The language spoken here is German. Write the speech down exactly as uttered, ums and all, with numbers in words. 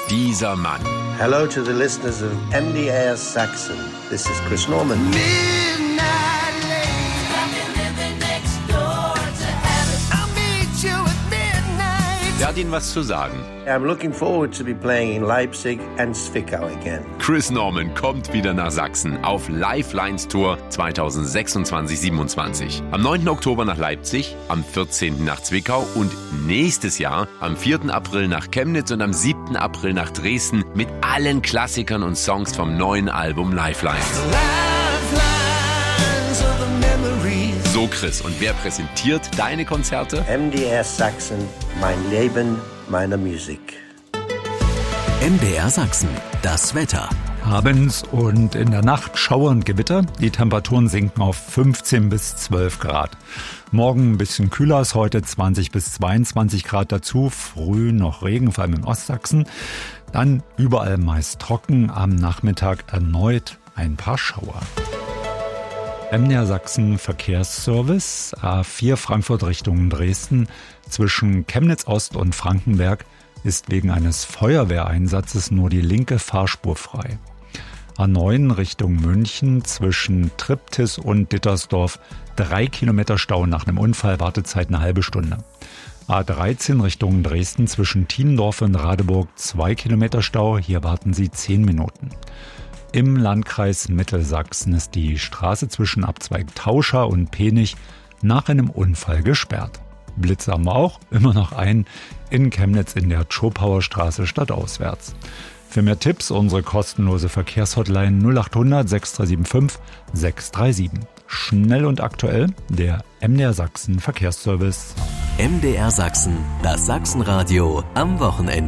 dieser Mann. Hello to the listeners of M D R Sachsen. This is Chris Norman. Der hat Ihnen was zu sagen. I'm looking forward to be playing in Leipzig and Zwickau again. Chris Norman kommt wieder nach Sachsen auf Lifelines Tour zwanzig sechsundzwanzig siebenundzwanzig. Am neunten Oktober nach Leipzig, am vierzehnten nach Zwickau und nächstes Jahr am vierten April nach Chemnitz und am siebten April nach Dresden mit allen Klassikern und Songs vom neuen Album Lifelines. So Chris, und wer präsentiert deine Konzerte? M D R Sachsen, mein Leben, meine Musik. M D R Sachsen, das Wetter. Abends und in der Nacht Schauer und Gewitter. Die Temperaturen sinken auf fünfzehn bis zwölf Grad. Morgen ein bisschen kühler als heute, zwanzig bis zweiundzwanzig Grad dazu. Früh noch Regen, vor allem in Ostsachsen. Dann überall meist trocken. Am Nachmittag erneut ein paar Schauer. M D R Sachsen Verkehrsservice, A vier Frankfurt Richtung Dresden, zwischen Chemnitz Ost und Frankenberg ist wegen eines Feuerwehreinsatzes nur die linke Fahrspur frei. A neun Richtung München, zwischen Triptis und Dittersdorf, drei Kilometer Stau nach einem Unfall, Wartezeit eine halbe Stunde. A dreizehn Richtung Dresden, zwischen Tiendorf und Radeburg, zwei Kilometer Stau, hier warten Sie zehn Minuten. Im Landkreis Mittelsachsen ist die Straße zwischen Abzweig Tauscha und Penich nach einem Unfall gesperrt. Blitze haben wir auch, immer noch einen in Chemnitz in der Tschopauer Straße stadtauswärts. Für mehr Tipps unsere kostenlose Verkehrshotline null acht hundert sechs drei sieben fünf sechs drei sieben. Schnell und aktuell der M D R Sachsen Verkehrsservice. M D R Sachsen, das Sachsenradio am Wochenende.